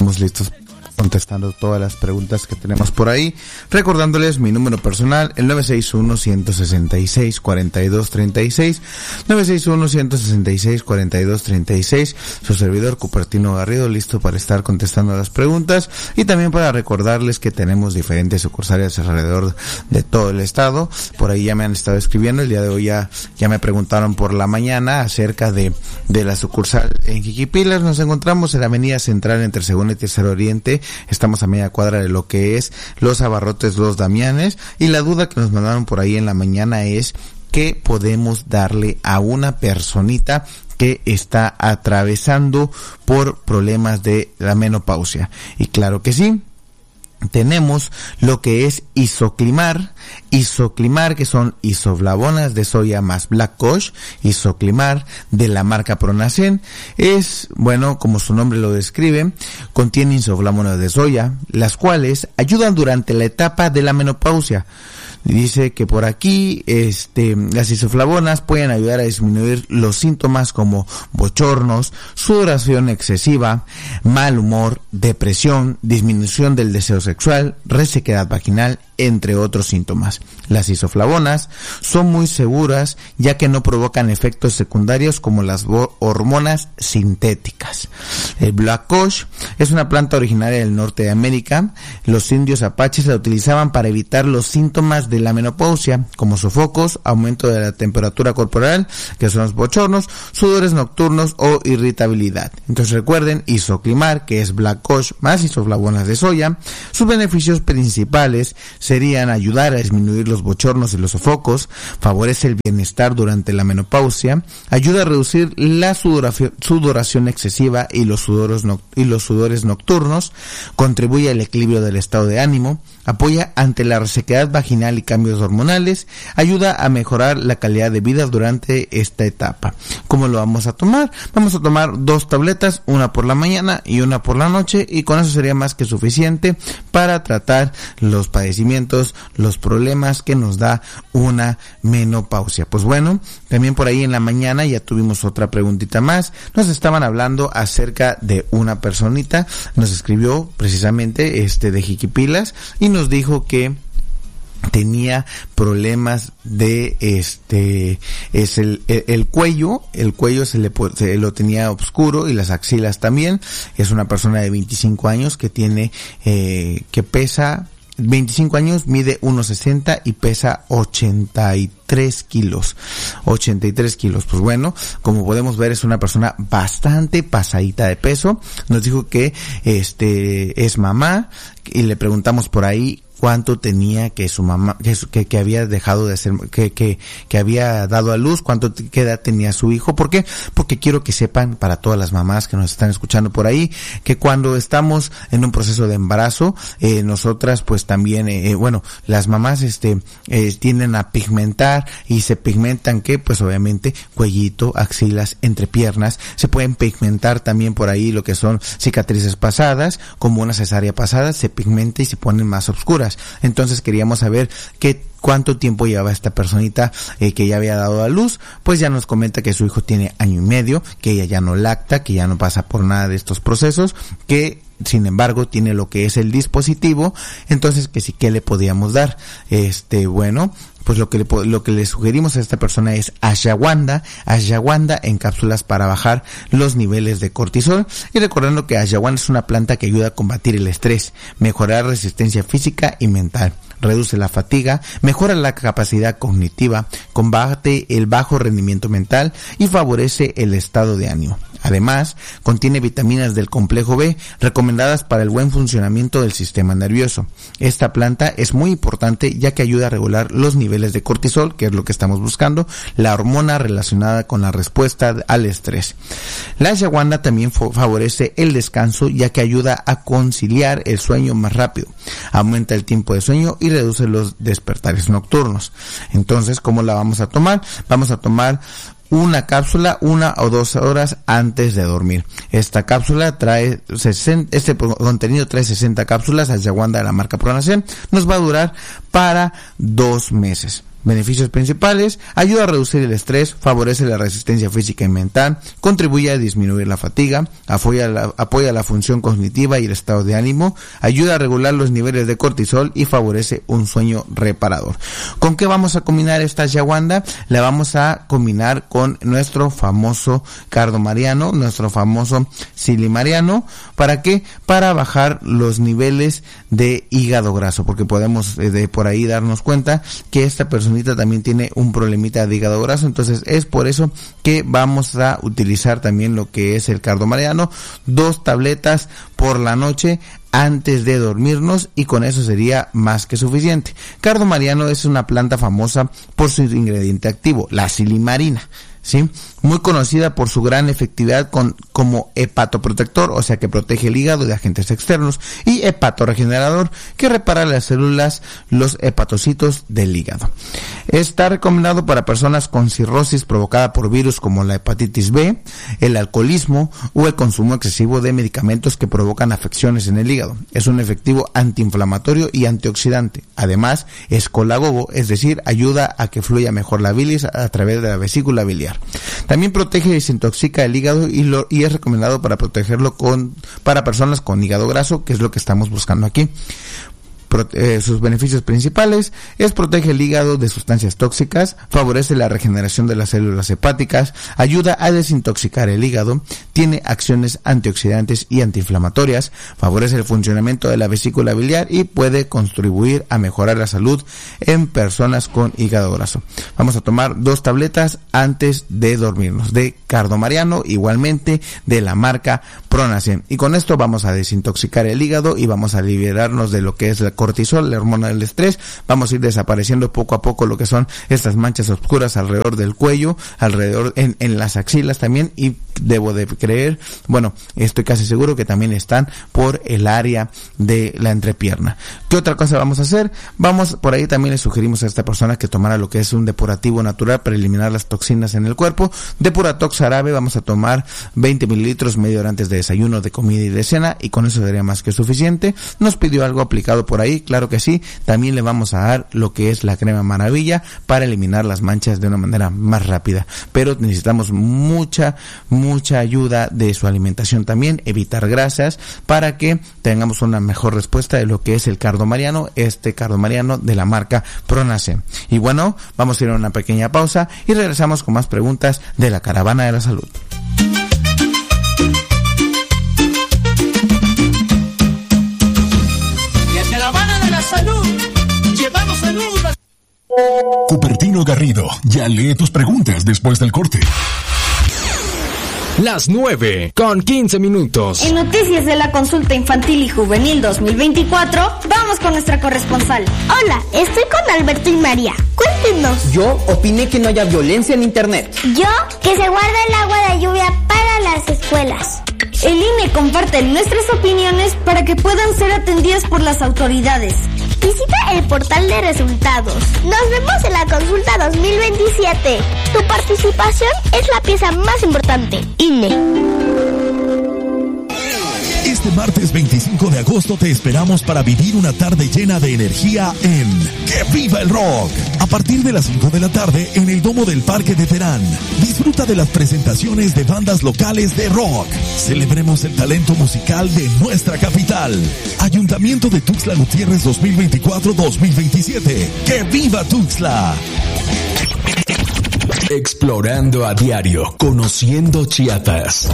Estamos listos contestando todas las preguntas que tenemos por ahí. Recordándoles mi número personal, el 961-166-4236, 961-166-4236, su servidor Cupertino Garrido, listo para estar contestando las preguntas, y también para recordarles que tenemos diferentes sucursales alrededor de todo el estado. Por ahí ya me han estado escribiendo, el día de hoy ya me preguntaron por la mañana acerca de la sucursal en Jiquipilas. Nos encontramos en la avenida central entre Segunda y Tercer Oriente. Estamos a media cuadra de lo que es Los Abarrotes Los Damianes, y la duda que nos mandaron por ahí en la mañana es ¿qué podemos darle a una personita que está atravesando por problemas de la menopausia? Y claro que sí, tenemos lo que es Isoclimar, que son isoflavonas de soya más Black Koch. Isoclimar de la marca Pronacen es, bueno, como su nombre lo describe, contiene isoflavonas de soya, las cuales ayudan durante la etapa de la menopausia. Dice que por aquí, las isoflavonas pueden ayudar a disminuir los síntomas como bochornos, sudoración excesiva, mal humor, depresión, disminución del deseo sexual, resequedad vaginal, entre otros síntomas. Las isoflavonas son muy seguras ya que no provocan efectos secundarios como las hormonas sintéticas. El Black Koch es una planta originaria del norte de América. Los indios apaches la utilizaban para evitar los síntomas de la menopausia, como sofocos, aumento de la temperatura corporal, que son los bochornos, sudores nocturnos o irritabilidad. Entonces recuerden, Isoclimar, que es Black Koch más isoflavonas de soya. Sus beneficios principales serían ayudar a disminuir los bochornos y los sofocos, favorece el bienestar durante la menopausia, ayuda a reducir la sudoración excesiva y los sudores nocturnos, contribuye al equilibrio del estado de ánimo, apoya ante la resequedad vaginal y cambios hormonales, ayuda a mejorar la calidad de vida durante esta etapa. ¿Cómo lo vamos a tomar? Vamos a tomar 2 tabletas, una por la mañana y una por la noche, y con eso sería más que suficiente para tratar los padecimientos, los problemas que nos da una menopausia. Pues bueno, también por ahí en la mañana ya tuvimos otra preguntita más. Nos estaban hablando acerca de una personita, nos escribió precisamente de Jiquipilas y nos dijo que tenía problemas de el cuello se lo tenía oscuro, y las axilas también. Es una persona de 25 años que tiene que pesa 25 años, mide 1.60 y pesa 83 kilos. Pues bueno, como podemos ver, es una persona bastante pasadita de peso. Nos dijo que es mamá, y le preguntamos por ahí cuánto tenía que su mamá, que había dejado de hacer, que había dado a luz, qué edad tenía su hijo. ¿Por qué? Porque quiero que sepan, para todas las mamás que nos están escuchando por ahí, que cuando estamos en un proceso de embarazo, nosotras pues también, las mamás tienden a pigmentar, y se pigmentan pues obviamente cuellito, axilas, entrepiernas. Se pueden pigmentar también por ahí lo que son cicatrices pasadas, como una cesárea pasada, se pigmenta y se ponen más oscuras. Entonces queríamos saber cuánto tiempo llevaba esta personita que ya había dado a luz. Pues ya nos comenta que su hijo tiene 1 año y medio, que ella ya no lacta, que ya no pasa por nada de estos procesos, que sin embargo tiene lo que es el dispositivo. Entonces que sí, ¿qué le podíamos dar? Pues lo que le sugerimos a esta persona es ashwagandha en cápsulas para bajar los niveles de cortisol. Y recordando que ashwagandha es una planta que ayuda a combatir el estrés, mejorar resistencia física y mental, reduce la fatiga, mejora la capacidad cognitiva, combate el bajo rendimiento mental y favorece el estado de ánimo. Además, contiene vitaminas del complejo B recomendadas para el buen funcionamiento del sistema nervioso. Esta planta es muy importante ya que ayuda a regular los niveles de cortisol, que es lo que estamos buscando, la hormona relacionada con la respuesta al estrés. La ashwagandha también favorece el descanso ya que ayuda a conciliar el sueño más rápido, aumenta el tiempo de sueño y reduce los despertares nocturnos. Entonces, ¿cómo la vamos a tomar? Vamos a tomar una cápsula 1 o 2 horas antes de dormir. Esta cápsula este contenido trae 60 cápsulas, ashwagandha de la marca Pronacen. Nos va a durar para 2 meses. Beneficios principales: ayuda a reducir el estrés, favorece la resistencia física y mental, contribuye a disminuir la fatiga, apoya la función cognitiva y el estado de ánimo, ayuda a regular los niveles de cortisol y favorece un sueño reparador. ¿Con qué vamos a combinar esta ashwagandha? La vamos a combinar con nuestro famoso cardomariano, nuestro famoso silimariano. ¿Para qué? Para bajar los niveles de hígado graso, porque podemos por ahí darnos cuenta que esta personita también tiene un problemita de hígado graso. Entonces es por eso que vamos a utilizar también lo que es el cardomariano, 2 tabletas por la noche antes de dormirnos, y con eso sería más que suficiente. Cardomariano es una planta famosa por su ingrediente activo, la silimarina, ¿sí? Muy conocida por su gran efectividad como hepatoprotector, o sea que protege el hígado de agentes externos, y hepatoregenerador, que repara las células, los hepatocitos del hígado. Está recomendado para personas con cirrosis provocada por virus como la hepatitis B, el alcoholismo o el consumo excesivo de medicamentos que provocan afecciones en el hígado. Es un efectivo antiinflamatorio y antioxidante. Además, es colagogo, es decir, ayuda a que fluya mejor la bilis a través de la vesícula biliar. También protege y desintoxica el hígado y es recomendado para protegerlo para personas con hígado graso, que es lo que estamos buscando aquí. Sus beneficios principales es protege el hígado de sustancias tóxicas, favorece la regeneración de las células hepáticas, ayuda a desintoxicar el hígado, tiene acciones antioxidantes y antiinflamatorias, favorece el funcionamiento de la vesícula biliar y puede contribuir a mejorar la salud en personas con hígado graso. Vamos a tomar 2 tabletas antes de dormirnos, de cardomariano, igualmente de la marca Pronacen, y con esto vamos a desintoxicar el hígado y vamos a liberarnos de lo que es la cortisol, la hormona del estrés. Vamos a ir desapareciendo poco a poco lo que son estas manchas oscuras alrededor del cuello, alrededor en las axilas también, y debo de creer, bueno, estoy casi seguro que también están por el área de la entrepierna. ¿Qué otra cosa vamos a hacer? Por ahí también le sugerimos a esta persona que tomara lo que es un depurativo natural para eliminar las toxinas en el cuerpo. Depuratox árabe, vamos a tomar 20 mililitros media hora antes de desayuno, de comida y de cena, y con eso sería más que suficiente. Nos pidió algo aplicado por ahí, claro que sí. También le vamos a dar lo que es la crema maravilla para eliminar las manchas de una manera más rápida, pero necesitamos mucha ayuda de su alimentación también, evitar grasas para que tengamos una mejor respuesta de lo que es el cardomariano, este cardomariano de la marca Pronacen. Y bueno, vamos a ir a una pequeña pausa y regresamos con más preguntas de la Caravana de la Salud. Cupertino Garrido ya lee tus preguntas después del corte. Las 9:15. En noticias de la consulta infantil y juvenil 2024, vamos con nuestra corresponsal. Hola, estoy con Alberto y María. Cuéntenos. Yo opiné que no haya violencia en internet. Yo, que se guarde el agua de lluvia para las escuelas. El INE comparte nuestras opiniones para que puedan ser atendidas por las autoridades. Visita el portal de resultados. Nos vemos en la consulta 2027. Tu participación es la pieza más importante. INE. Este martes 25 de agosto te esperamos para vivir una tarde llena de energía en ¡Que Viva el Rock! A partir de las 5 de la tarde en el Domo del Parque de Terán. Disfruta de las presentaciones de bandas locales de rock. Celebremos el talento musical de nuestra capital. Ayuntamiento de Tuxtla Gutiérrez 2024-2027. ¡Que viva Tuxtla! Explorando a diario, conociendo Chiapas.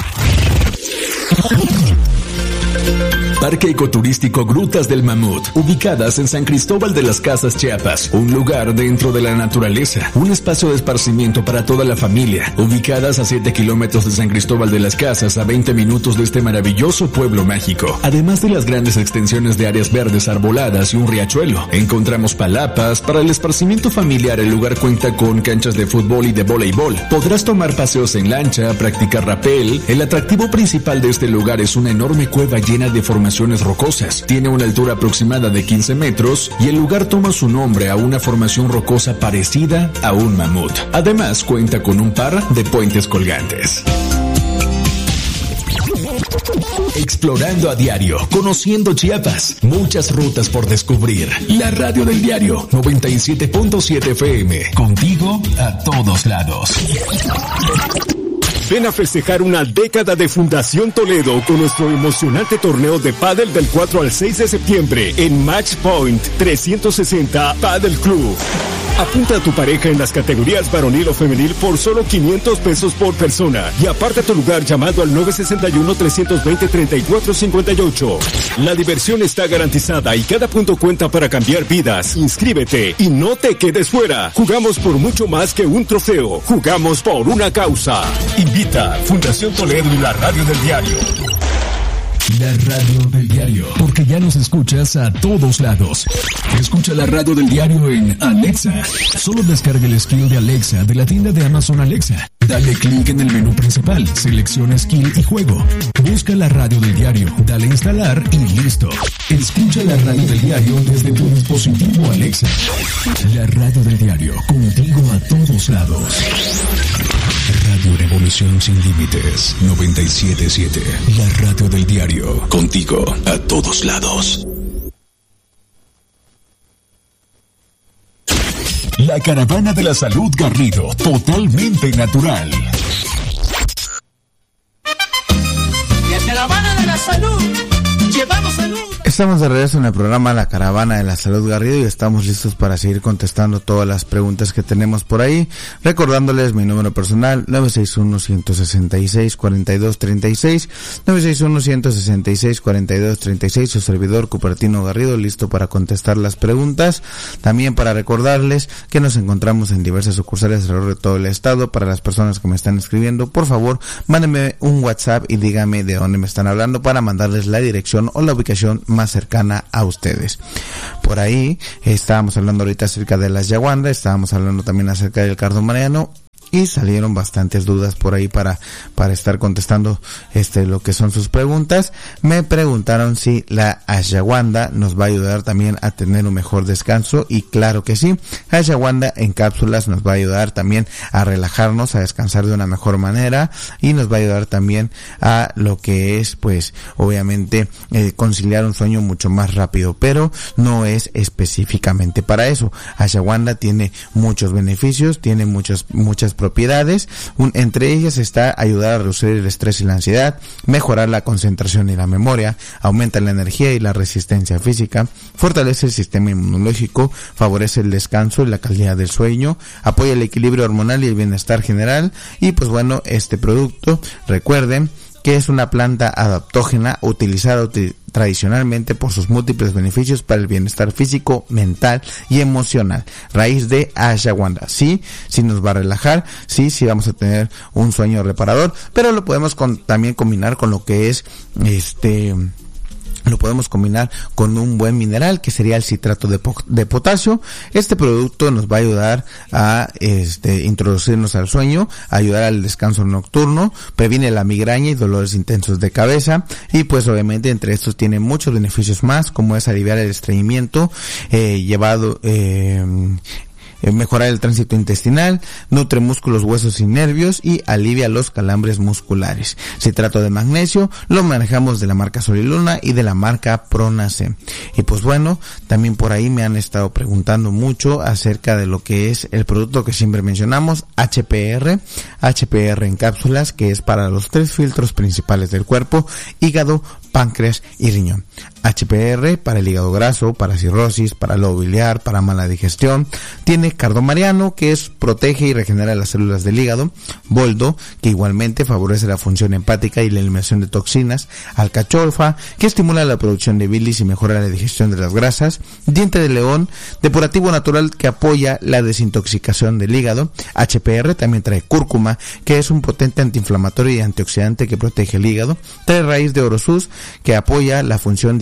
Parque Ecoturístico Grutas del Mamut, ubicadas en San Cristóbal de las Casas, Chiapas, un lugar dentro de la naturaleza, un espacio de esparcimiento para toda la familia, ubicadas a 7 kilómetros de San Cristóbal de las Casas, a 20 minutos de este maravilloso pueblo mágico. Además de las grandes extensiones de áreas verdes arboladas y un riachuelo, encontramos palapas. Para el esparcimiento familiar, el lugar cuenta con canchas de fútbol y de voleibol. Podrás tomar paseos en lancha, practicar rapel. El atractivo principal de este lugar es una enorme cueva llena de formaciones rocosas. Tiene una altura aproximada de 15 metros y el lugar toma su nombre a una formación rocosa parecida a un mamut. Además, cuenta con un par de puentes colgantes. Explorando a diario, conociendo Chiapas, muchas rutas por descubrir. La radio del diario 97.7 FM, contigo a todos lados. Ven a festejar una década de Fundación Toledo con nuestro emocionante torneo de pádel del 4 al 6 de septiembre en Match Point 360 Pádel Club. Apunta a tu pareja en las categorías varonil o femenil por solo 500 pesos por persona y aparta tu lugar llamando al 961-320-3458. La diversión está garantizada y cada punto cuenta para cambiar vidas. Inscríbete y no te quedes fuera. Jugamos por mucho más que un trofeo. Jugamos por una causa. Invita Fundación Toledo y la radio del diario. La radio del diario, porque ya nos escuchas a todos lados. Escucha la radio del diario en Alexa. Solo descarga el skill de Alexa de la tienda de Amazon Alexa. Dale clic en el menú principal, selecciona skill y juego. Busca la radio del diario, dale instalar y listo. Escucha la radio del diario desde tu dispositivo Alexa. La radio del diario, contigo a todos lados. Radio Revolución Sin Límites 97.7. La radio del diario, contigo a todos lados. La caravana de la salud Garrido, totalmente natural. La caravana de la salud, llevamos salud. Estamos de regreso en el programa La Caravana de la Salud Garrido y estamos listos para seguir contestando todas las preguntas que tenemos por ahí. Recordándoles mi número personal, 961-166-4236, 961-166-4236, su servidor Cupertino Garrido, listo para contestar las preguntas. También para recordarles que nos encontramos en diversas sucursales alrededor de todo el estado. Para las personas que me están escribiendo, por favor, mándenme un WhatsApp y díganme de dónde me están hablando para mandarles la dirección o la ubicación más cercana a ustedes. Por ahí estábamos hablando ahorita acerca de las yaguanda, estábamos hablando también acerca del cardo mariano y salieron bastantes dudas por ahí para estar contestando lo que son sus preguntas. Me preguntaron si la ashwagandha nos va a ayudar también a tener un mejor descanso y claro que sí. Ashwagandha en cápsulas nos va a ayudar también a relajarnos, a descansar de una mejor manera y nos va a ayudar también a lo que es pues obviamente conciliar un sueño mucho más rápido, pero no es específicamente para eso. Ashwagandha tiene muchos beneficios, tiene muchas propiedades, entre ellas está ayudar a reducir el estrés y la ansiedad, mejorar la concentración y la memoria, aumenta la energía y la resistencia física, fortalece el sistema inmunológico, favorece el descanso y la calidad del sueño, apoya el equilibrio hormonal y el bienestar general y pues bueno, este producto, recuerden que es una planta adaptógena utilizada tradicionalmente por sus múltiples beneficios para el bienestar físico, mental y emocional. Raíz de ashwagandha. Sí nos va a relajar, sí vamos a tener un sueño reparador, pero lo podemos también combinar con lo que es lo podemos combinar con un buen mineral que sería el citrato de potasio. Este producto nos va a ayudar a introducirnos al sueño, ayudar al descanso nocturno, previene la migraña y dolores intensos de cabeza y pues obviamente entre estos tiene muchos beneficios más, como es aliviar el estreñimiento, mejorar el tránsito intestinal, nutre músculos, huesos y nervios y alivia los calambres musculares. Citrato de magnesio lo manejamos de la marca Sol y Luna y de la marca Pronacem. Y pues bueno, también por ahí me han estado preguntando mucho acerca de lo que es el producto que siempre mencionamos, HPR en cápsulas, que es para los 3 filtros principales del cuerpo: hígado, páncreas y riñón. HPR para el hígado graso, para cirrosis, para lobo biliar, para mala digestión. Tiene cardo mariano, que protege y regenera las células del hígado. Boldo, que igualmente favorece la función hepática y la eliminación de toxinas. Alcacholfa, que estimula la producción de bilis y mejora la digestión de las grasas. Diente de león, depurativo natural que apoya la desintoxicación del hígado. HPR también trae cúrcuma, que es un potente antiinflamatorio y antioxidante que protege el hígado. Trae raíz de orosus, que apoya la función digestiva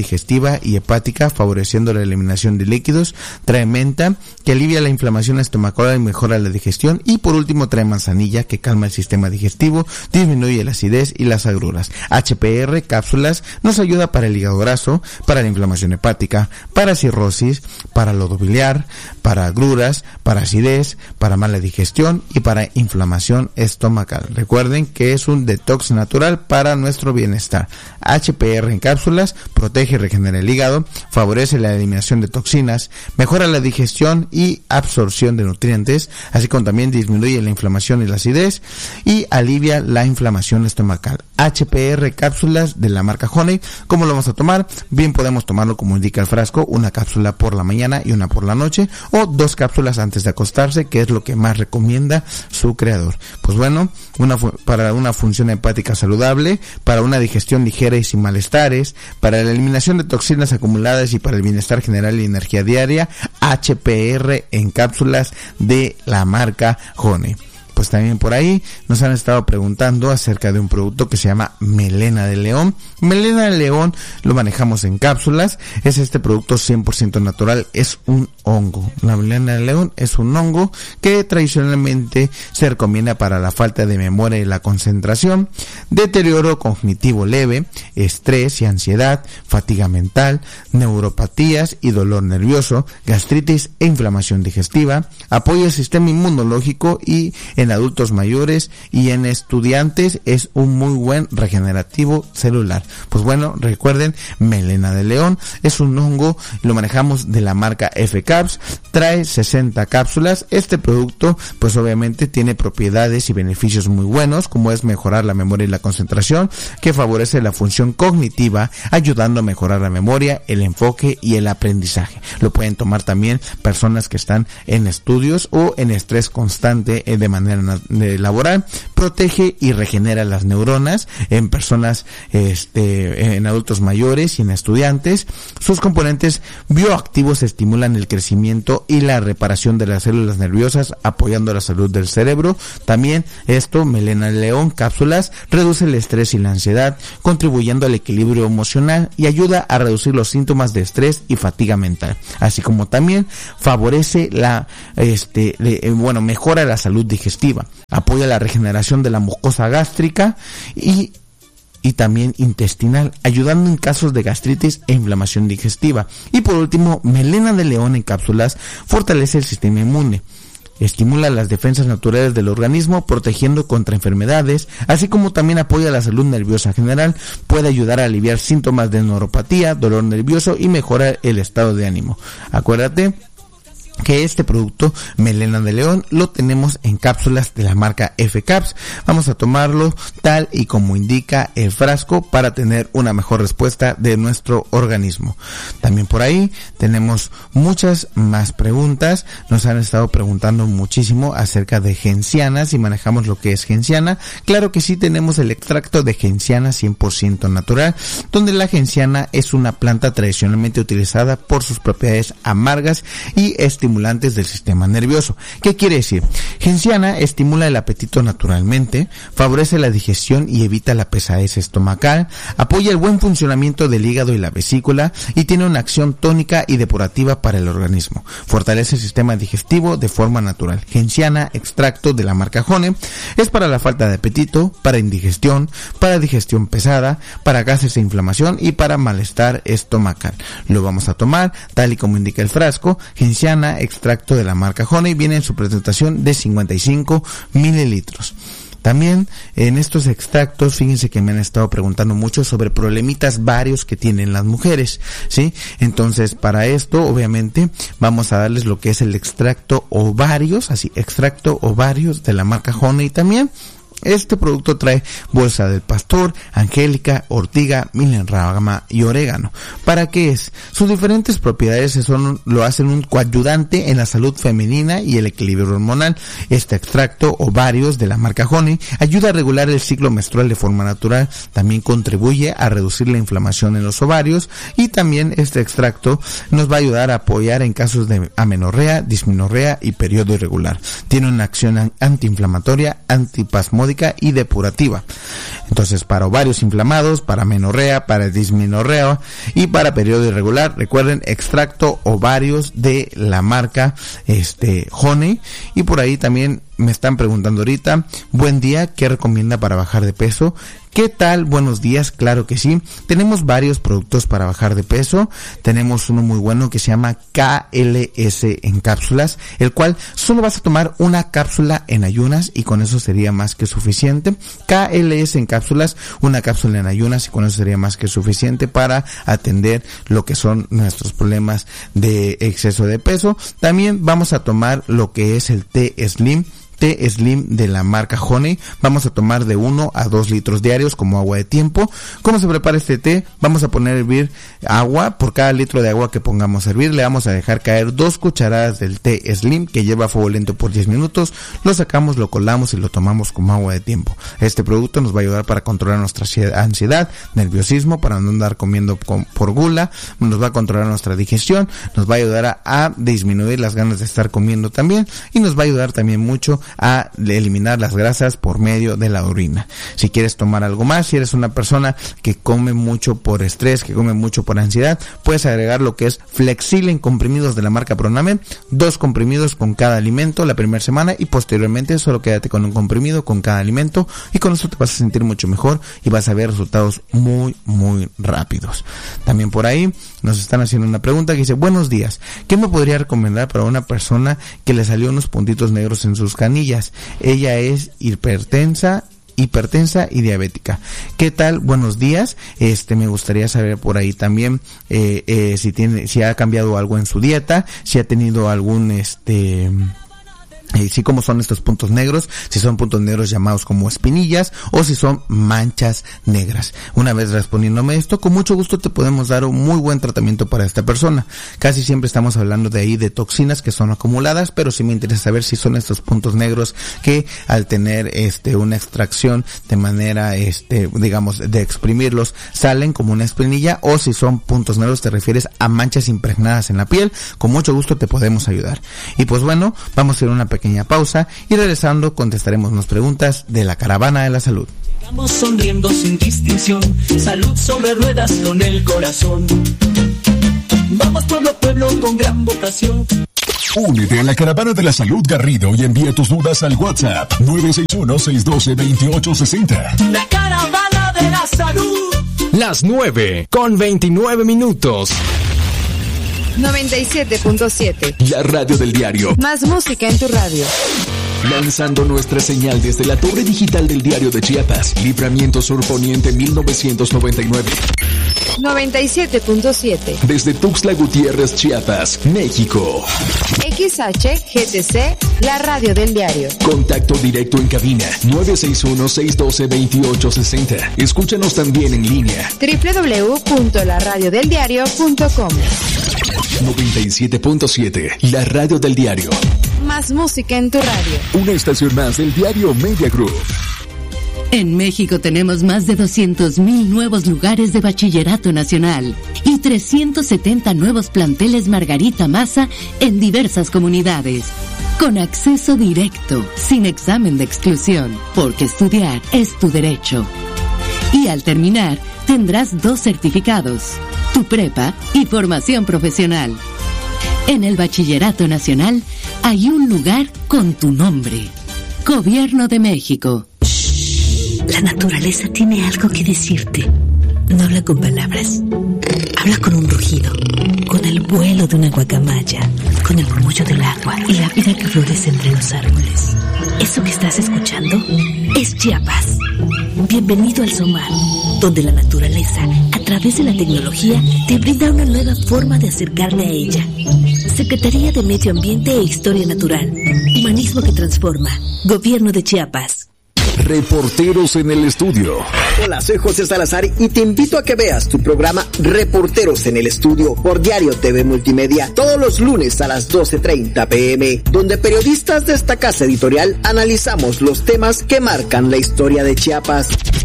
digestiva y hepática, favoreciendo la eliminación de líquidos. Trae menta, que alivia la inflamación estomacal y mejora la digestión. Y por último trae manzanilla, que calma el sistema digestivo, disminuye la acidez y las agruras. HPR cápsulas nos ayuda para el hígado graso, para la inflamación hepática, para cirrosis, para lodo biliar, para agruras, para acidez, para mala digestión y para inflamación estomacal. Recuerden que es un detox natural para nuestro bienestar. HPR en cápsulas protege y regenera el hígado, favorece la eliminación de toxinas, mejora la digestión y absorción de nutrientes, así como también disminuye la inflamación y la acidez y alivia la inflamación estomacal. HPR cápsulas de la marca Honey. ¿Cómo lo vamos a tomar? Bien, podemos tomarlo como indica el frasco, una cápsula por la mañana y una por la noche, o 2 cápsulas antes de acostarse, que es lo que más recomienda su creador. Pues bueno, para una función hepática saludable, para una digestión ligera y sin malestares, para la eliminación de toxinas acumuladas y para el bienestar general y energía diaria, HPR en cápsulas de la marca Honey. Pues también por ahí nos han estado preguntando acerca de un producto que se llama Melena de León. Melena de León lo manejamos en cápsulas. Es este producto 100% natural. Es un hongo. La melena de león es un hongo que tradicionalmente se recomienda para la falta de memoria y la concentración, deterioro cognitivo leve, estrés y ansiedad, fatiga mental, neuropatías y dolor nervioso, gastritis e inflamación digestiva, apoya el sistema inmunológico y en adultos mayores y en estudiantes es un muy buen regenerativo celular. Pues bueno, recuerden, melena de león es un hongo, lo manejamos de la marca FCAPS, trae 60 cápsulas. Este producto pues obviamente tiene propiedades y beneficios muy buenos, como es mejorar la memoria y la concentración, que favorece la función cognitiva, ayudando a mejorar la memoria, el enfoque y el aprendizaje. Lo pueden tomar también personas que están en estudios o en estrés constante de manera laboral. Protege y regenera las neuronas en personas en adultos mayores y en estudiantes. Sus componentes bioactivos estimulan el crecimiento y la reparación de las células nerviosas, apoyando la salud del cerebro. También melena de león cápsulas reduce el estrés y la ansiedad, contribuyendo al equilibrio emocional y ayuda a reducir los síntomas de estrés y fatiga mental, así como también favorece mejora la salud digestiva, apoya la regeneración de la mucosa gástrica y también intestinal, ayudando en casos de gastritis e inflamación digestiva. Y por último, melena de león en cápsulas fortalece el sistema inmune, estimula las defensas naturales del organismo, protegiendo contra enfermedades, así como también apoya la salud nerviosa general, puede ayudar a aliviar síntomas de neuropatía, dolor nervioso y mejorar el estado de ánimo. Acuérdate que este producto melena de león lo tenemos en cápsulas de la marca FCAPS. Vamos a tomarlo tal y como indica el frasco para tener una mejor respuesta de nuestro organismo. También por ahí tenemos muchas más preguntas. Nos han estado preguntando muchísimo acerca de genciana, si manejamos lo que es genciana. Claro que sí, tenemos el extracto de genciana 100% natural, donde la genciana es una planta tradicionalmente utilizada por sus propiedades amargas y estimulantes del sistema nervioso. ¿Qué quiere decir? Genciana estimula el apetito naturalmente, favorece la digestión y evita la pesadez estomacal, apoya el buen funcionamiento del hígado y la vesícula y tiene una acción tónica y depurativa para el organismo. Fortalece el sistema digestivo de forma natural. Genciana, extracto de la marca Honey, es para la falta de apetito, para indigestión, para digestión pesada, para gases e inflamación y para malestar estomacal. Lo vamos a tomar tal y como indica el frasco. Genciana, extracto de la marca Honey, viene en su presentación de 55 mililitros. También en estos extractos, fíjense que me han estado preguntando mucho sobre problemitas varios que tienen las mujeres, ¿sí? Entonces, para esto, obviamente, vamos a darles lo que es el extracto ovarios, así, extracto ovarios de la marca Honey también. Este producto trae bolsa del pastor, angélica, ortiga, milen rama y orégano. ¿Para qué es? Sus diferentes propiedades lo hacen un coayudante en la salud femenina y el equilibrio hormonal. Este extracto o varios de la marca Honey ayuda a regular el ciclo menstrual de forma natural. También contribuye a reducir la inflamación en los ovarios, y también este extracto nos va a ayudar a apoyar en casos de amenorrea, dismenorrea y periodo irregular. Tiene una acción antiinflamatoria, antipasmódica espasmódica y depurativa. Entonces, para ovarios inflamados, para menorrea, para dismenorrea y para periodo irregular, recuerden, extracto ovarios de la marca Honey. Y por ahí también me están preguntando ahorita, buen día, ¿qué recomienda para bajar de peso? ¿Qué tal? Buenos días, claro que sí. Tenemos varios productos para bajar de peso. Tenemos uno muy bueno que se llama KLS en cápsulas, el cual solo vas a tomar una cápsula en ayunas y con eso sería más que suficiente. KLS en cápsulas, una cápsula en ayunas y con eso sería más que suficiente para atender lo que son nuestros problemas de exceso de peso. También vamos a tomar lo que es el té Slim de la marca Honey. Vamos a tomar de 1 a 2 litros diarios como agua de tiempo. ¿Cómo se prepara este té? Vamos a poner a hervir agua. Por cada litro de agua que pongamos a hervir, le vamos a dejar caer 2 cucharadas del té Slim que lleva a fuego lento por 10 minutos. Lo sacamos, lo colamos y lo tomamos como agua de tiempo. Este producto nos va a ayudar para controlar nuestra ansiedad, nerviosismo, para no andar comiendo por gula. Nos va a controlar nuestra digestión. Nos va a ayudar a disminuir las ganas de estar comiendo también. Y nos va a ayudar también mucho a eliminar las grasas por medio de la orina. Si quieres tomar algo más, si eres una persona que come mucho por estrés, que come mucho por ansiedad, puedes agregar lo que es Flexil en comprimidos de la marca Proname, 2 comprimidos con cada alimento la primera semana y posteriormente solo quédate con un comprimido con cada alimento y con eso te vas a sentir mucho mejor y vas a ver resultados muy rápidos. También por ahí nos están haciendo una pregunta que dice, buenos días, ¿qué me podría recomendar para una persona que le salió unos puntitos negros en sus canillas? Ella es hipertensa y diabética. ¿Qué tal? Buenos días. Me gustaría saber por ahí también si ha cambiado algo en su dieta, si ha tenido algún sí, como son estos puntos negros, si son puntos negros llamados como espinillas o si son manchas negras. Una vez respondiéndome esto, con mucho gusto te podemos dar un muy buen tratamiento para esta persona. Casi siempre estamos hablando de ahí de toxinas que son acumuladas, pero sí me interesa saber si son estos puntos negros que al tener una extracción de manera digamos de exprimirlos salen como una espinilla, o si son puntos negros te refieres a manchas impregnadas en la piel. Con mucho gusto te podemos ayudar. Y pues bueno, vamos a ir a una pequeña pausa y regresando contestaremos unas preguntas de la Caravana de la Salud. Vamos sonriendo sin distinción, salud sobre ruedas con el corazón. Vamos pueblo a pueblo con gran vocación. Únete a la Caravana de la Salud Garrido y envía tus dudas al WhatsApp 961-612-2860. La Caravana de la Salud. Las 9:29. 97.7. La radio del diario. Más música en tu radio. Lanzando nuestra señal desde la torre digital del Diario de Chiapas, Libramiento Sur Poniente 1999. 97.7. Desde Tuxtla Gutiérrez, Chiapas, México. XHGTC, la radio del diario. Contacto directo en cabina 961-612-2860. Escúchanos también en línea www.laradiodeldiario.com. 97.7, la radio del diario. Más música en tu radio. Una estación más del diario Media Group. En México tenemos más de 200,000 nuevos lugares de bachillerato nacional y 370 nuevos planteles Margarita Maza en diversas comunidades. Con acceso directo, sin examen de exclusión, porque estudiar es tu derecho. Y al terminar, tendrás 2 certificados, tu prepa y formación profesional. En el Bachillerato Nacional hay un lugar con tu nombre. Gobierno de México. La naturaleza tiene algo que decirte. No habla con palabras. Habla con un rugido, con el vuelo de una guacamaya, con el murmullo del agua y la vida que florece entre los árboles. Eso que estás escuchando es Chiapas. Bienvenido al SOMAR, donde la naturaleza, a través de la tecnología, te brinda una nueva forma de acercarte a ella. Secretaría de Medio Ambiente e Historia Natural. Humanismo que transforma. Gobierno de Chiapas. Reporteros en el estudio. Hola, soy José Salazar y te invito a que veas tu programa Reporteros en el Estudio por Diario TV Multimedia todos los lunes a las 12:30 p.m., donde periodistas de esta casa editorial analizamos los temas que marcan la historia de Chiapas.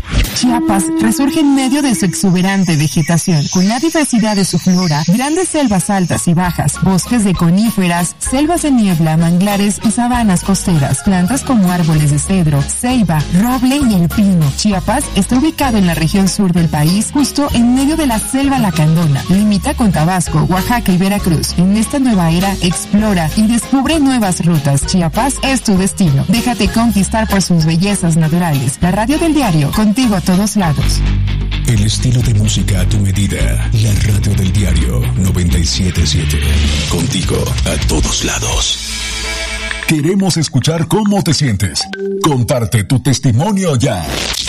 Chiapas resurge en medio de su exuberante vegetación, con la diversidad de su flora, grandes selvas altas y bajas, bosques de coníferas, selvas de niebla, manglares y sabanas costeras, plantas como árboles de cedro, ceiba, roble y el pino. Chiapas está ubicado en la región sur del país, justo en medio de la selva lacandona. Limita con Tabasco, Oaxaca y Veracruz. En esta nueva era, explora y descubre nuevas rutas. Chiapas es tu destino. Déjate conquistar por sus bellezas naturales. La radio del diario, contigo a todos lados. El estilo de música a tu medida. La radio del diario 97.7. Contigo a todos lados. Queremos escuchar cómo te sientes. Comparte tu testimonio ya.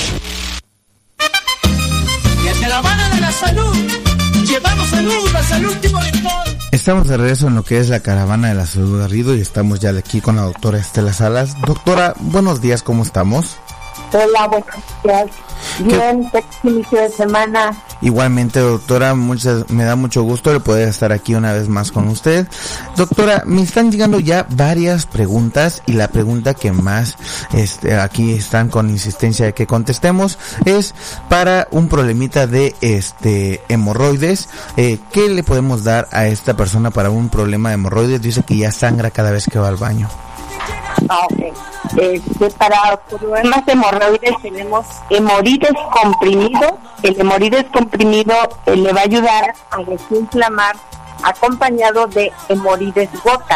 Y hacia la mano de la salud, llevamos salud hasta el último rincón. Estamos de regreso en lo que es la caravana de la salud Garrido y estamos ya de aquí con la doctora Estela Salas. Doctora, buenos días, ¿cómo estamos? Hola, buenos días. Bien, inicio de semana. Igualmente, doctora, me da mucho gusto de poder estar aquí una vez más con usted. Doctora, me están llegando ya varias preguntas y la pregunta que más aquí están con insistencia de que contestemos es para un problemita de hemorroides. ¿Qué le podemos dar a esta persona para un problema de hemorroides? Dice que ya sangra cada vez que va al baño. Okay. Para problemas de hemorroides tenemos hemorides comprimido. El hemorides comprimido le va a ayudar a desinflamar acompañado de hemorides gotas.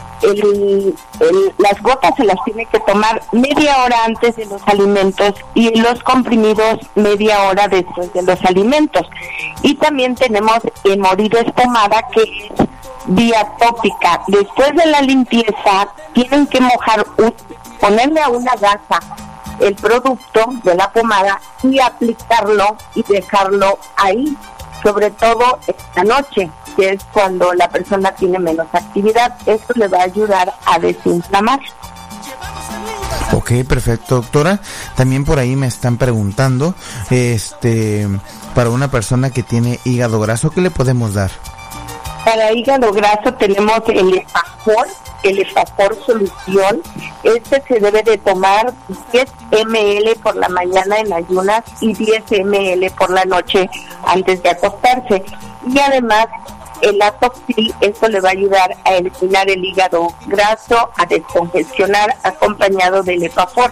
Las gotas se las tiene que tomar media hora antes de los alimentos y los comprimidos media hora después de los alimentos. Y también tenemos hemorides pomada, que es vía tópica. Después de la limpieza tienen que ponerle a una gasa el producto de la pomada y aplicarlo y dejarlo ahí, sobre todo esta noche, que es cuando la persona tiene menos actividad. Esto le va a ayudar a desinflamar. Ok, perfecto, doctora. También por ahí me están preguntando, para una persona que tiene hígado graso, ¿qué le podemos dar? Para hígado graso tenemos el Efafor solución. Este se debe de tomar 10 ml por la mañana en ayunas y 10 ml por la noche antes de acostarse. Y además el Atoxil, esto le va a ayudar a eliminar el hígado graso, a descongestionar, acompañado del Efafor.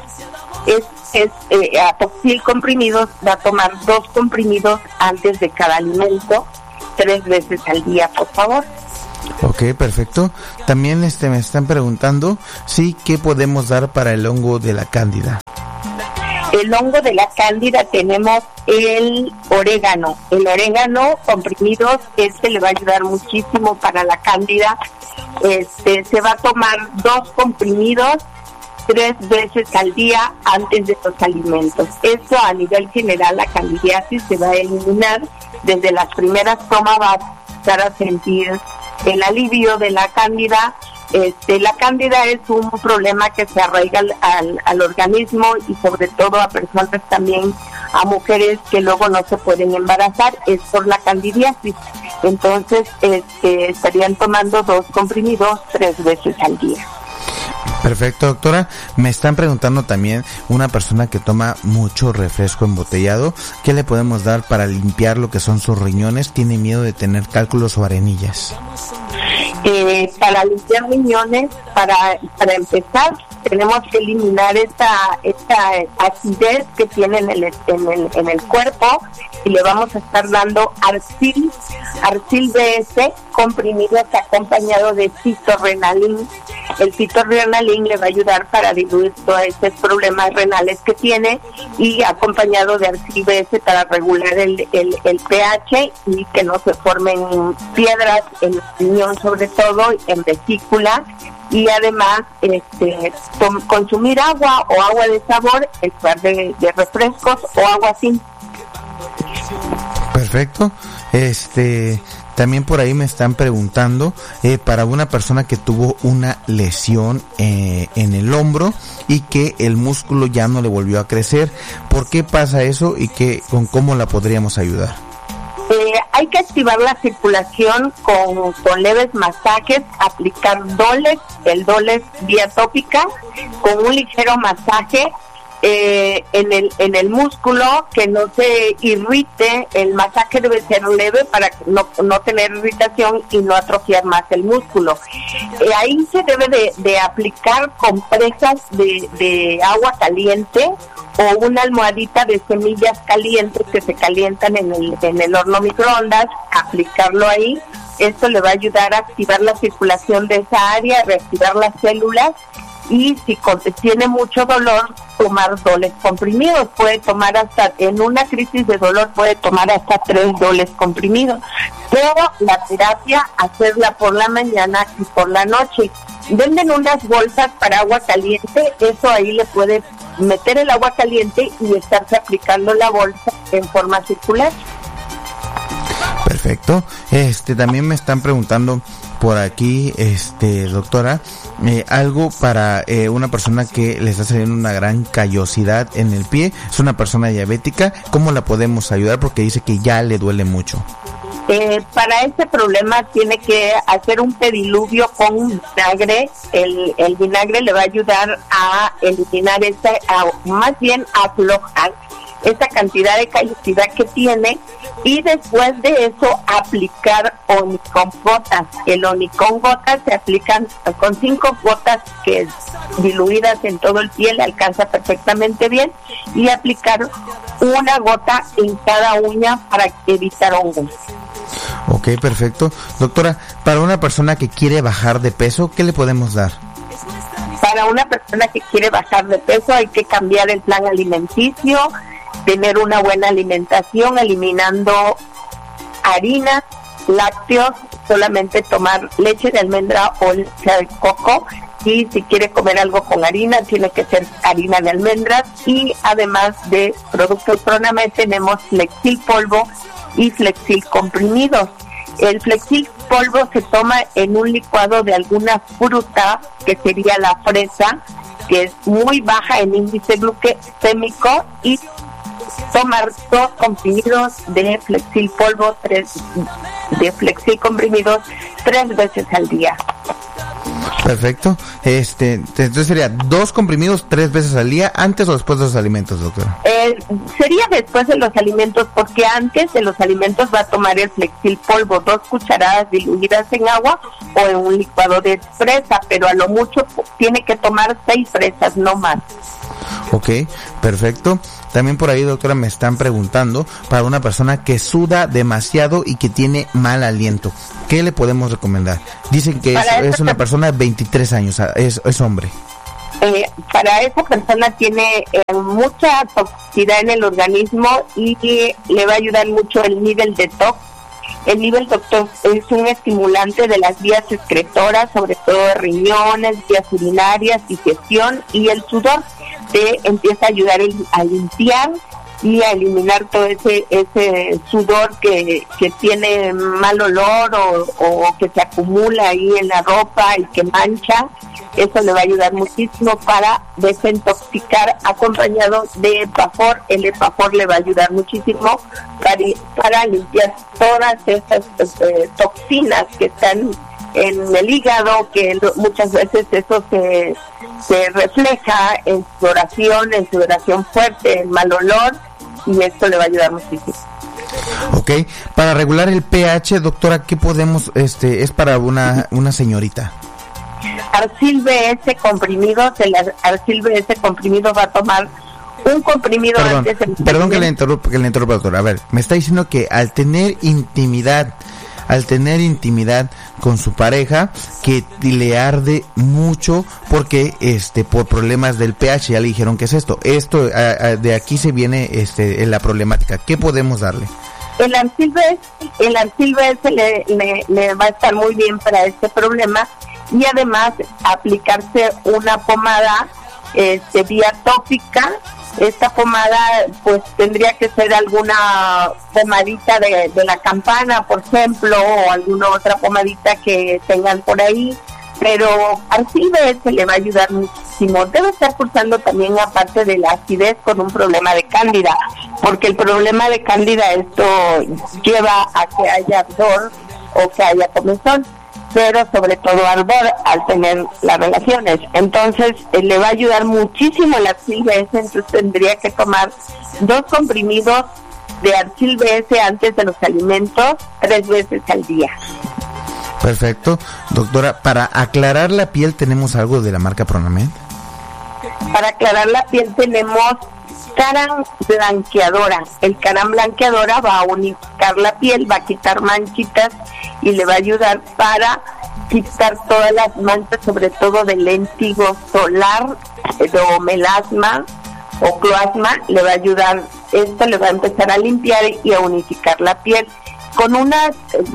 Atoxil comprimidos, va a tomar 2 comprimidos antes de cada alimento, 3 veces al día, por favor. Ok, perfecto. También me están preguntando ¿qué podemos dar para el hongo de la cándida? El hongo de la cándida tenemos el orégano. El orégano comprimidos, le va a ayudar muchísimo para la cándida. Se va a tomar 2 comprimidos 3 veces al día antes de los alimentos. Esto a nivel general, la candidiasis se va a eliminar. Desde las primeras tomas va a empezar a sentir el alivio de la cándida. La cándida es un problema que se arraiga al organismo y sobre todo a personas también, a mujeres que luego no se pueden embarazar, es por la candidiasis. Entonces estarían tomando 2 comprimidos 3 veces al día. Perfecto, doctora. Me están preguntando también una persona que toma mucho refresco embotellado, ¿qué le podemos dar para limpiar lo que son sus riñones? Tiene miedo de tener cálculos o arenillas. Para limpiar riñones, para empezar, tenemos que eliminar esta acidez que tiene en el cuerpo y le vamos a estar dando Arcil BS comprimidos acompañado de citorrenalin. El citorrenalin le va a ayudar para diluir todos estos problemas renales que tiene y acompañado de Arcil BS para regular el pH y que no se formen piedras en el riñón, sobre todo en vesícula. Y además consumir agua o agua de sabor en lugar de refrescos o agua sin. Perfecto. También por ahí me están preguntando para una persona que tuvo una lesión en el hombro y que el músculo ya no le volvió a crecer. ¿Por qué pasa eso y cómo la podríamos ayudar? Hay que activar la circulación con leves masajes, aplicar Dolex, el Dolex vía tópica, con un ligero masaje en el músculo, que no se irrite. El masaje debe ser leve para no tener irritación y no atrofiar más el músculo. Ahí se debe de aplicar compresas de agua caliente o una almohadita de semillas calientes que se calientan en el horno microondas, aplicarlo ahí. Esto le va a ayudar a activar la circulación de esa área, reactivar las células, y si tiene mucho dolor, tomar doles comprimidos. Puede tomar en una crisis de dolor puede tomar hasta 3 doles comprimidos. Pero la terapia, hacerla por la mañana y por la noche. Venden unas bolsas para agua caliente, eso ahí le puede meter el agua caliente y estarse aplicando la bolsa en forma circular. Perfecto. También me están preguntando por aquí, doctora, algo para una persona que le está saliendo una gran callosidad en el pie. Es una persona diabética. ¿Cómo la podemos ayudar? Porque dice que ya le duele mucho. Para ese problema tiene que hacer un pediluvio con vinagre. El vinagre le va a ayudar a eliminar más bien a aflojar esa cantidad de callosidad que tiene, y después de eso aplicar Onicón gotas. El Onicón gotas se aplican con 5 gotas que diluidas en todo el pie, le alcanza perfectamente bien, y aplicar una gota en cada uña para evitar hongos. Ok, perfecto. Doctora, para una persona que quiere bajar de peso, ¿qué le podemos dar? Para una persona que quiere bajar de peso hay que cambiar el plan alimenticio, tener una buena alimentación, eliminando harina, lácteos, solamente tomar leche de almendra o leche de coco, y si quiere comer algo con harina, tiene que ser harina de almendras. Y además de productos Proname, tenemos Flexil polvo y Flexil comprimidos. El Flexil polvo se toma en un licuado de alguna fruta, que sería la fresa, que es muy baja en índice glucémico, y tomar 2 comprimidos de Flexil polvo, 3 de Flexil comprimidos 3 veces al día. Perfecto. Entonces sería 2 comprimidos 3 veces al día, antes o después de los alimentos, doctora. Sería después de los alimentos, porque antes de los alimentos va a tomar el Flexil polvo, 2 cucharadas diluidas en agua o en un licuado de fresa, pero a lo mucho tiene que tomar 6 fresas, no más. Ok, perfecto. También por ahí, doctora, me están preguntando para una persona que suda demasiado y que tiene mal aliento, ¿qué le podemos recomendar? Dicen que es una persona de 23 años, es hombre. Para esa persona tiene mucha toxicidad en el organismo, y le va a ayudar mucho el nivel detox. El nivel detox es un estimulante de las vías excretoras, sobre todo de riñones, vías urinarias, digestión, y el sudor te empieza a ayudar a limpiar y a eliminar todo ese sudor que tiene mal olor o que se acumula ahí en la ropa y que mancha. Eso le va a ayudar muchísimo para desintoxicar, acompañado de Epafor. El Epafor le va a ayudar muchísimo para limpiar todas esas toxinas que están en el hígado, que muchas veces eso se refleja en sudoración fuerte, en mal olor, y esto le va a ayudar muchísimo. Ok, para regular el pH, doctora, ¿qué podemos, es para una señorita? Arcil BS comprimidos. El Arcil BS comprimido va a tomar un comprimido antes. Perdón que le interrumpa, doctora. A ver, me está diciendo que al tener intimidad con su pareja, que le arde mucho porque por problemas del pH, ya le dijeron que es esto de aquí se viene la problemática. ¿Qué podemos darle? El Arcil BS le va a estar muy bien para este problema, y además aplicarse una pomada vía tópica. Esta pomada pues tendría que ser alguna pomadita de la campana, por ejemplo, o alguna otra pomadita que tengan por ahí, pero Arcil BS le va a ayudar muchísimo. Debe estar cursando también, aparte de la acidez, con un problema de cándida, porque el problema de cándida, esto lleva a que haya ardor o que haya comezón. pero sobre todo ardor al tener las relaciones. Entonces le va a ayudar muchísimo el Arcil BS. Entonces tendría que tomar 2 comprimidos de Arcil BS antes de los alimentos 3 veces al día. Perfecto. Doctora, para aclarar la piel, ¿tenemos algo de la marca Pronamed? Para aclarar la piel tenemos Caran Blanqueadora. El Caran Blanqueadora va a unificar la piel, va a quitar manchitas y le va a ayudar para quitar todas las manchas, sobre todo del léntigo solar, o melasma o cloasma. Le va a ayudar, esto le va a empezar a limpiar y a unificar la piel con una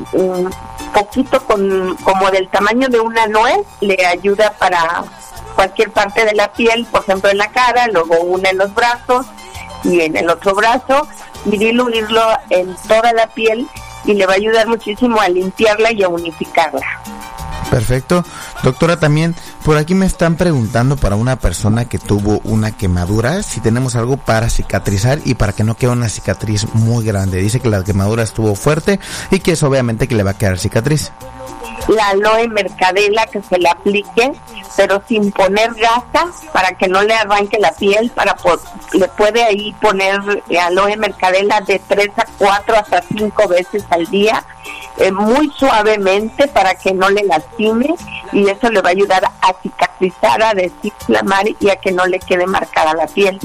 poquito como del tamaño de una nuez. Le ayuda para cualquier parte de la piel, por ejemplo en la cara, luego una en los brazos y en el otro brazo, y diluirlo en toda la piel, y le va a ayudar muchísimo a limpiarla y a unificarla. Perfecto. Doctora, también por aquí me están preguntando para una persona que tuvo una quemadura, si tenemos algo para cicatrizar y para que no quede una cicatriz muy grande. Dice que la quemadura estuvo fuerte y que es obviamente que le va a quedar cicatriz. La aloe mercadela, que se le aplique, pero sin poner gasa, para que no le arranque la piel. Le puede ahí poner aloe mercadela de 3 a 4 hasta 5 veces al día, muy suavemente, para que no le lastime, y eso le va a ayudar a cicatrizar, a desinflamar y a que no le quede marcada la piel.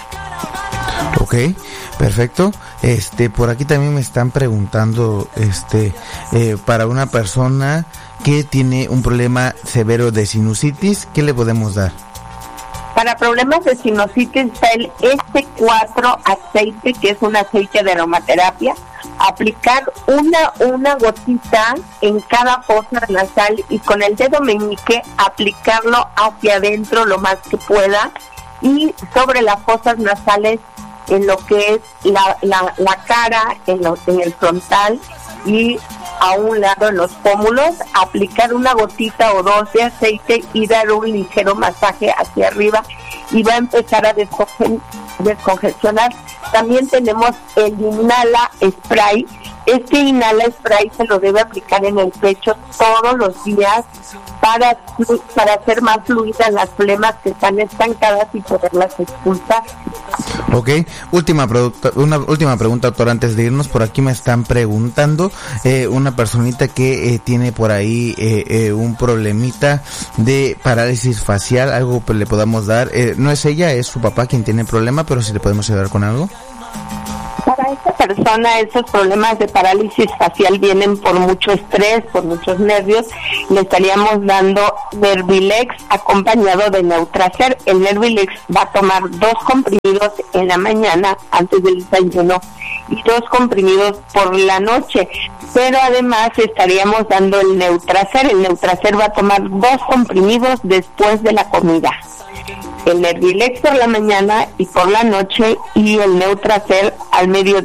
Ok, perfecto. Por aquí también me están preguntando, para una persona que tiene un problema severo de sinusitis, ¿qué le podemos dar? Para problemas de sinusitis está el S4 aceite, que es un aceite de aromaterapia. Aplicar una gotita en cada fosa nasal y con el dedo meñique aplicarlo hacia adentro lo más que pueda, y sobre las fosas nasales, en lo que es la cara, en el frontal y a un lado en los pómulos, aplicar una gotita o 2 de aceite y dar un ligero masaje hacia arriba, y va a empezar a descongestionar. También tenemos el Inhala Spray. Este Inhala Spray se lo debe aplicar en el pecho todos los días para hacer más fluidas las flemas que están estancadas y poderlas expulsar. Ok, una última pregunta, doctor, antes de irnos. Por aquí me están preguntando, una personita que tiene por ahí un problemita de parálisis facial, algo que le podamos dar. No es ella, es su papá quien tiene el problema, pero si le podemos ayudar con algo. Para esta persona, esos problemas de parálisis facial vienen por mucho estrés, por muchos nervios. Le estaríamos dando Nervilex acompañado de Neutracer. El Nervilex va a tomar 2 comprimidos en la mañana antes del desayuno y 2 comprimidos por la noche. Pero además estaríamos dando el Neutracer. El Neutracer va a tomar 2 comprimidos después de la comida. El Nervilex por la mañana y por la noche, y el Neutracer al mediodía.